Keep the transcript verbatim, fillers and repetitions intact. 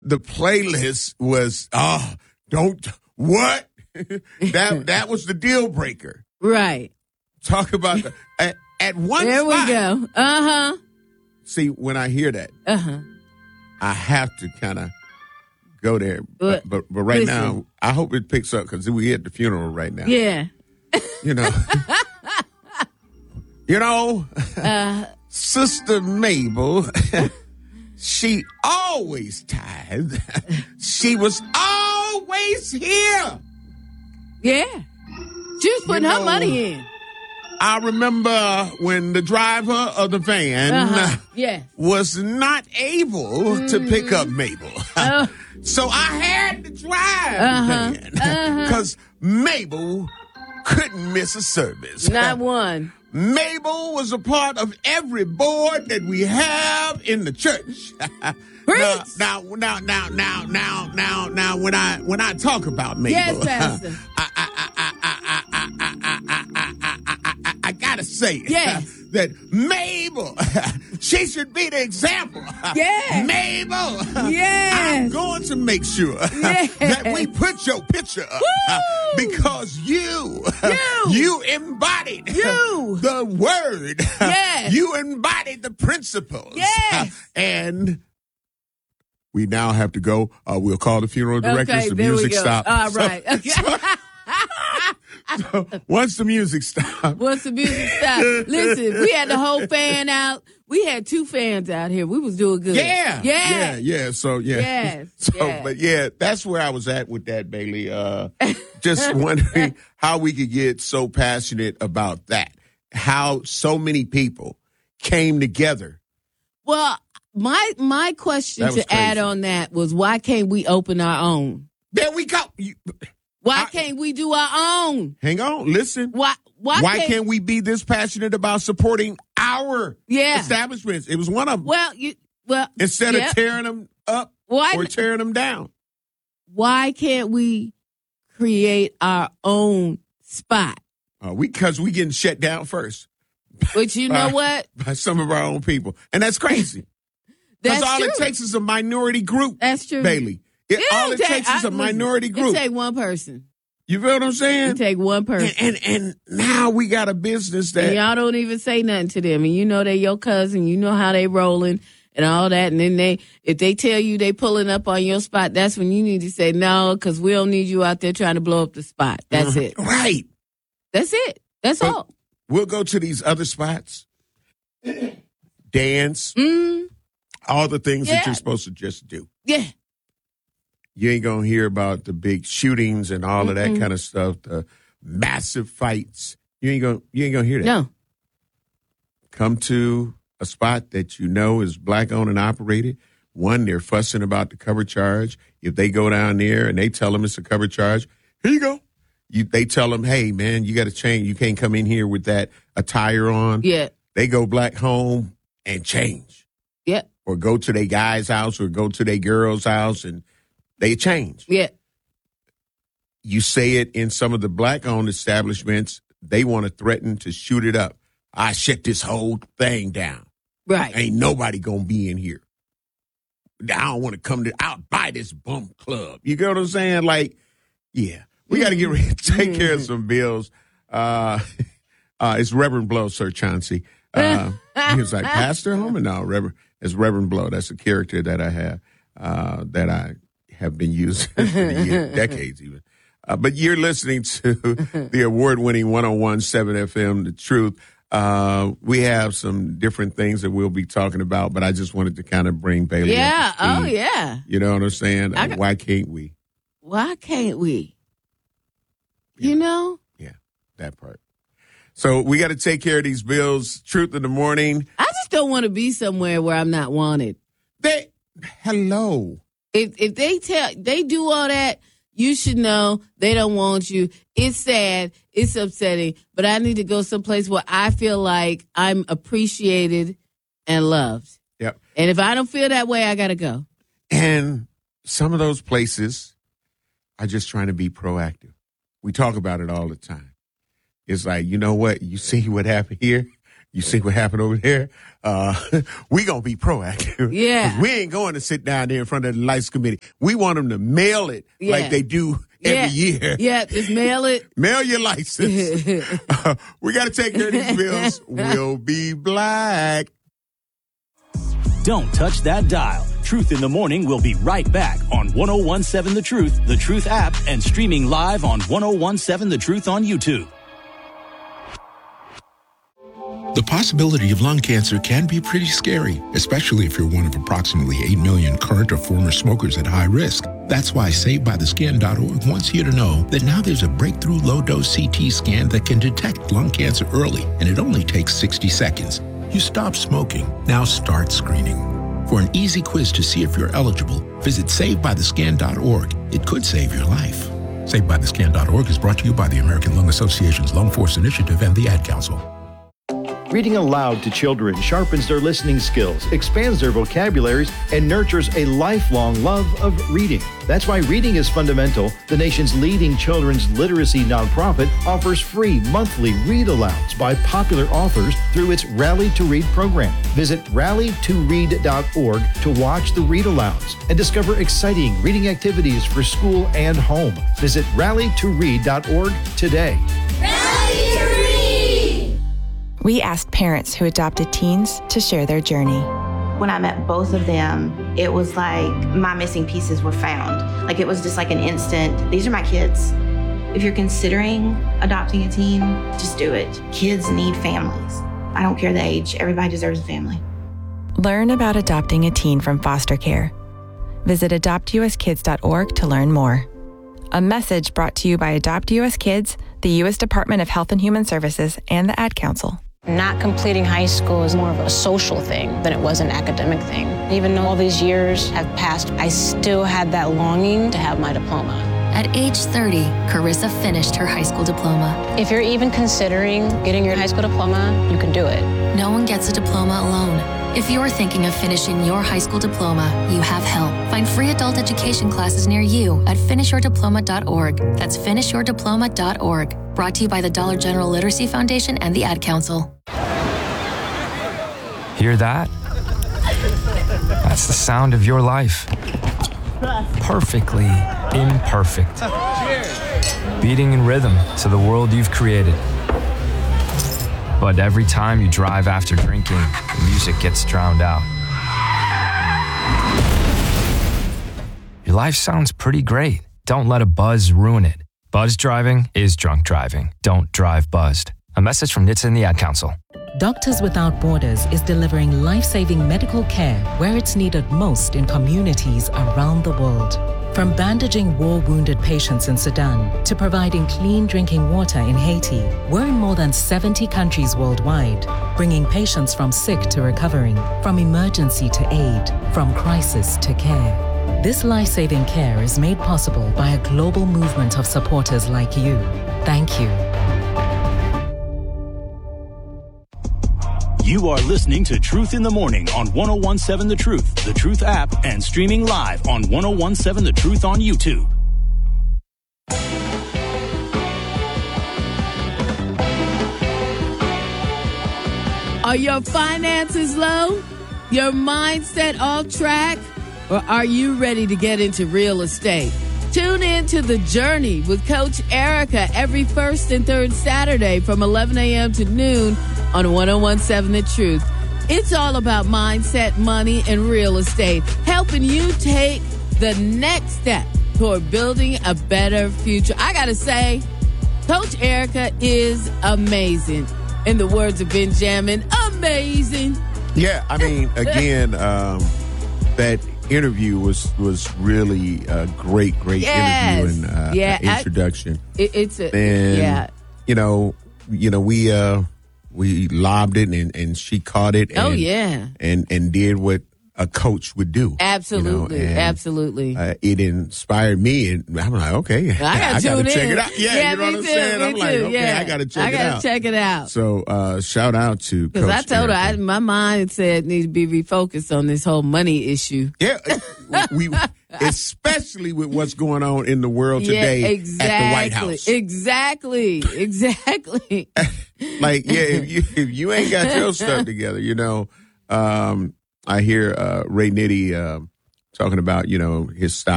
the playlist was, oh, don't, what? that that was the deal breaker. Right. Talk about, the, at, at one There spot. we go. Uh-huh. See, when I hear that, uh-huh. I have to kind of go there. But, but, but right listen. now, I hope it picks up because we're at the funeral right now. Yeah. You know. you know, uh, Sister Mabel, she always tithed. She was always here. Yeah. She was putting You her know, money in. I remember when the driver of the van uh-huh. yeah. was not able mm-hmm. to pick up Mabel. Uh, so I had to drive uh-huh. the van because uh-huh. Mabel couldn't miss a service. Not one. Mabel was a part of every board that we have in the church. now, now, now, now, now, now, now, now, when I when I talk about Mabel, yes, Pastor. I, I, I, I, I, I, I, I, I, I, I, I gotta say yes. that Mabel, she should be the example. Yes. Mabel, yes. I'm going to make sure yes. that we put your picture up Woo! because you, you, you embodied you. the word. Yes. You embodied the principles. Yes. And we now have to go. Uh, we'll call the funeral directors. Okay, the there music we go. stops. All right. So, okay. so, so once the music stops. Once the music stops. Listen, we had the whole fan out. We had two fans out here. We was doing good. Yeah. Yeah. Yeah. Yeah. So, yeah. Yes. So, yes. but yeah, that's where I was at with that, Bailey. Uh, just wondering how we could get so passionate about that. How so many people came together. Well, my my question to crazy. add on that was, why can't we open our own? There we go. You, why I, can't we do our own? Hang on, listen. Why why, why can't, can't we be this passionate about supporting our yeah. establishments? It was one of them. Well, you well instead yeah. of tearing them up why, or tearing them down. Why can't we create our own spot? Uh, we because we getting shut down first. But you know by, what? By some of our own people. And that's crazy. Because all true. it takes is a minority group. That's true. Bailey. It, it all it take, takes is I, a minority listen, group. It take one person. You feel what I'm saying? It take one person. And, and, and now we got a business that. And y'all don't even say nothing to them. And you know they your cousin. You know how they rolling and all that. And then they, if they tell you they pulling up on your spot, that's when you need to say no, because we don't need you out there trying to blow up the spot. That's it. Right. That's it. That's but all. We'll go to these other spots. Dance. Mm. All the things yeah. that you're supposed to just do. Yeah. You ain't going to hear about the big shootings and all mm-hmm. of that kind of stuff, the massive fights. You ain't going you ain't going to hear that. No. Come to a spot that you know is black owned and operated. One, they're fussing about the cover charge. If they go down there and they tell them it's a cover charge, here you go. You, they tell them, hey, man, you got to change. You can't come in here with that attire on. Yeah. They go black home and change. Yeah. Or go to their guy's house or go to their girl's house and they change. Yeah. You say it in some of the black-owned establishments, they want to threaten to shoot it up. I shut this whole thing down. Right. Ain't nobody going to be in here. I don't want to come to out buy this bum club. You get what I'm saying? Like, yeah. We got to get ready to take care of some bills. Uh, uh, it's Reverend Blow, Sir Chauncey. Uh, he was like, Pastor Homer? No, Reverend. It's Reverend Blow. That's a character that I have, uh, that I have been using for the years, decades even. Uh, but you're listening to the award-winning one oh one point seven F M, The Truth. Uh, we have some different things that we'll be talking about, but I just wanted to kind of bring Bailey Yeah. up to speed. Oh, yeah. You know what I'm saying? I got- Why can't we? Why can't we? Yeah. You know? Yeah, that part. So we got to take care of these bills. Truth in the morning. I just don't want to be somewhere where I'm not wanted. They, hello. If if they tell they do all that, you should know they don't want you. It's sad. It's upsetting. But I need to go someplace where I feel like I'm appreciated and loved. Yep. And if I don't feel that way, I got to go. And some of those places are just trying to be proactive. We talk about it all the time. It's like, you know what? You see what happened here? You see what happened over there? Uh, we gonna be proactive. Yeah. 'Cause we ain't going to sit down there in front of the license committee. We want them to mail it Yeah. like they do Yeah. every year. Yeah, just mail it. Mail your license. uh, we got to take care of these bills. We'll be black. Don't touch that dial. Truth in the Morning will be right back on ten seventeen The Truth, The Truth app, and streaming live on ten seventeen The Truth on YouTube. The possibility of lung cancer can be pretty scary, especially if you're one of approximately eight million current or former smokers at high risk. That's why Saved By The Scan dot org wants you to know that now there's a breakthrough low-dose C T scan that can detect lung cancer early, and it only takes sixty seconds. You stop smoking. Now start screening. For an easy quiz to see if you're eligible, visit Saved By The Scan dot org. It could save your life. Saved By The Scan dot org is brought to you by the American Lung Association's Lung Force Initiative and the Ad Council. Reading aloud to children sharpens their listening skills, expands their vocabularies, and nurtures a lifelong love of reading. That's why Reading is Fundamental, the nation's leading children's literacy nonprofit, offers free monthly read-alouds by popular authors through its Rally to Read program. Visit rally to read dot org to watch the read-alouds and discover exciting reading activities for school and home. Visit rally to read dot org today. Rally to Read! We asked parents who adopted teens to share their journey. When I met both of them, it was like my missing pieces were found. Like it was just like an instant, these are my kids. If you're considering adopting a teen, just do it. Kids need families. I don't care the age, everybody deserves a family. Learn about adopting a teen from foster care. Visit adopt u s kids dot org to learn more. A message brought to you by Adopt U S Kids, the U S Department of Health and Human Services, and the Ad Council. Not completing high school is more of a social thing than it was an academic thing. Even though all these years have passed, I still had that longing to have my diploma. At age thirty, Carissa finished her high school diploma. If you're even considering getting your high school diploma, you can do it. No one gets a diploma alone. If you're thinking of finishing your high school diploma, you have help. Find free adult education classes near you at finish your diploma dot org. That's finish your diploma dot org. Brought to you by the Dollar General Literacy Foundation and the Ad Council. Hear that? That's the sound of your life. Perfectly imperfect. Beating in rhythm to the world you've created. But every time you drive after drinking, the music gets drowned out. Your life sounds pretty great. Don't let a buzz ruin it. Buzz driving is drunk driving. Don't drive buzzed. A message from N H T S A and the Ad Council. Doctors Without Borders is delivering life-saving medical care where it's needed most in communities around the world. From bandaging war-wounded patients in Sudan to providing clean drinking water in Haiti, we're in more than seventy countries worldwide, bringing patients from sick to recovering, from emergency to aid, from crisis to care. This life-saving care is made possible by a global movement of supporters like you. Thank you. You are listening to Truth in the Morning on ten seventeen The Truth, The Truth app, and streaming live on ten seventeen The Truth on YouTube. Are your finances low? Your mindset off track? Or are you ready to get into real estate? Tune in to The Journey with Coach Erica every first and third Saturday from eleven a.m. to noon on ten seventeen The Truth. It's all about mindset, money, and real estate, helping you take the next step toward building a better future. I got to say, Coach Erica is amazing. In the words of Benjamin, amazing. Yeah, I mean, again, um, that interview was was really a great, great yes. interview and uh, yeah, uh, introduction. I, it, it's a and, yeah. You know, you know, we uh, we lobbed it and, and she caught it. And, oh yeah, and and did what a coach would do. Absolutely, you know, and, absolutely. Uh, it inspired me, and I'm like, okay, I gotta, I gotta check in. it out. Yeah, yeah you know me what I'm too, saying? Me I'm too. like, okay, yeah. I gotta check I it gotta out. check it out. So, uh, shout out to because I Coach told her Erica. I, my mindset needs to be refocused on this whole money issue. Yeah, we, especially with what's going on in the world today yeah, exactly, at the White House. Exactly, exactly. Like, yeah, if you if you ain't got your stuff together, you know. Um, I hear uh, Ray Nitty uh, talking about, you know, his style.